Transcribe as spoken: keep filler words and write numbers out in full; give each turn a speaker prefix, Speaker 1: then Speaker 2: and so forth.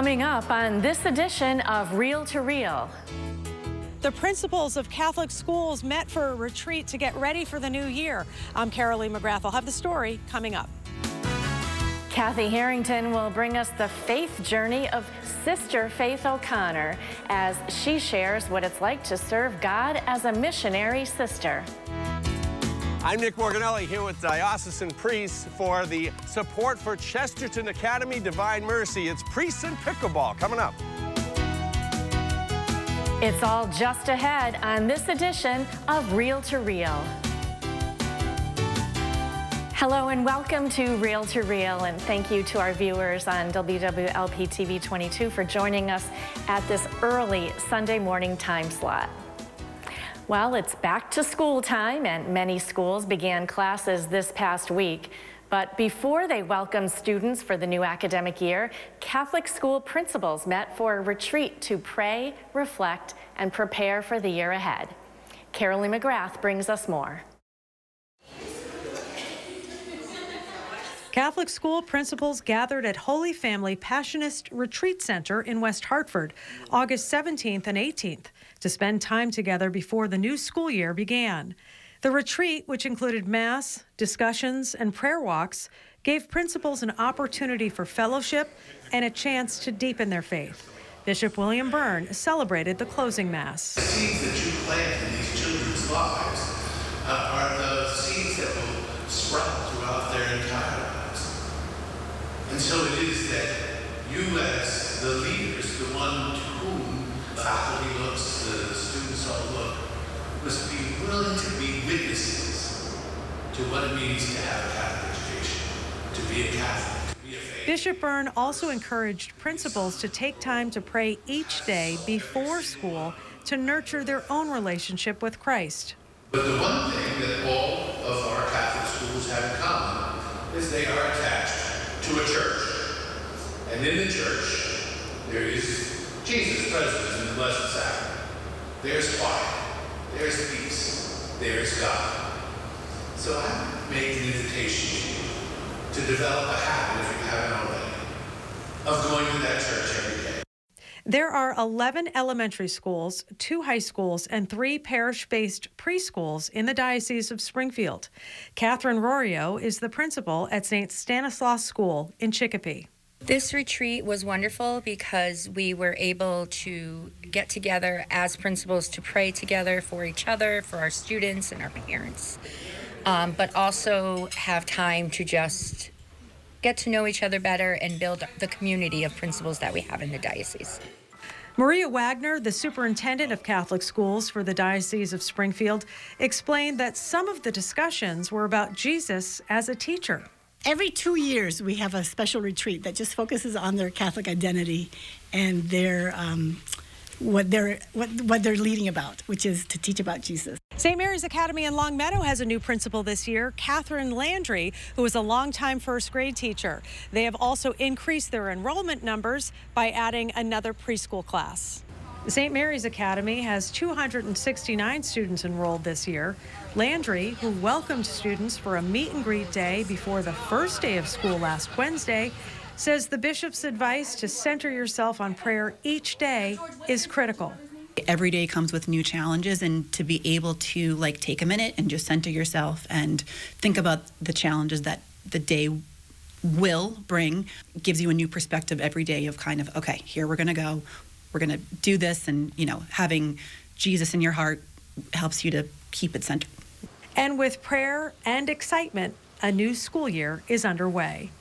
Speaker 1: Coming up on this edition of Reel to Reel.
Speaker 2: The principals of Catholic schools met for a retreat to get ready for the new year. I'm Carolee McGrath. I'll have the story coming up.
Speaker 1: Kathy Harrington will bring us the faith journey of Sister Faith O'Connor as she shares what it's like to serve God as a missionary sister.
Speaker 3: I'm Nick Morganelli here with Diocesan Priests for the Support for Chesterton Academy Divine Mercy. It's Priests in Pickleball coming up.
Speaker 1: It's all just ahead on this edition of Reel to Reel. Hello and welcome to Reel to Reel, and thank you to our viewers on W W L P T V twenty-two for joining us at this early Sunday morning time slot. Well, it's back to school time, and many schools began classes this past week. But before they welcomed students for the new academic year, Catholic school principals met for a retreat to pray, reflect, and prepare for the year ahead. Carolee McGrath brings us more.
Speaker 2: Catholic school principals gathered at Holy Family Passionist Retreat Center in West Hartford, August seventeenth and eighteenth, to spend time together before the new school year began. The retreat, which included mass, discussions, and prayer walks, gave principals an opportunity for fellowship and a chance to deepen their faith. Bishop William Byrne celebrated the closing mass.
Speaker 4: The seeds that you plant in these children's lives uh, are the seeds that will sprout throughout their entire lives. And so it is that you as the leaders, the one to whom the faculty looks, the students all look, must be willing to be witnesses to what it means to have a Catholic education, to be a Catholic, to be a faith.
Speaker 2: Bishop Byrne also encouraged principals to take time to pray each day before school to nurture their own relationship with Christ.
Speaker 4: But the one thing that all of our Catholic schools have in common is they are attached to a church. And in the church, there is Jesus present in the Blessed Sacrament. There's quiet. There's peace. There's God. So I make an invitation to you to develop a habit, if you haven't already, of going to that church every day.
Speaker 2: There are eleven elementary schools, two high schools, and three parish-based preschools in the Diocese of Springfield. Catherine Rorio is the principal at Saint Stanislaus School in Chicopee.
Speaker 5: This retreat was wonderful because we were able to get together as principals to pray together for each other, for our students and our parents, um, but also have time to just get to know each other better and build the community of principals that we have in the diocese.
Speaker 2: Maria Wagner, the superintendent of Catholic schools for the Diocese of Springfield, explained that some of the discussions were about Jesus as a teacher.
Speaker 6: Every two years, we have a special retreat that just focuses on their Catholic identity and their um, what they're what, what they're leading about, which is to teach about Jesus.
Speaker 2: Saint Mary's Academy in Longmeadow has a new principal this year, Catherine Landry, who is a longtime first grade teacher. They have also increased their enrollment numbers by adding another preschool class. Saint Mary's Academy has two hundred sixty-nine students enrolled this year. Landry, who welcomed students for a meet and greet day before the first day of school last Wednesday, says the bishop's advice to center yourself on prayer each day is critical.
Speaker 7: Every day comes with new challenges, and to be able to like take a minute and just center yourself and think about the challenges that the day will bring gives you a new perspective every day of kind of, okay, here we're going to go. We're going to do this, and, you know, having Jesus in your heart helps you to keep it centered.
Speaker 2: And with prayer and excitement, a new school year is underway.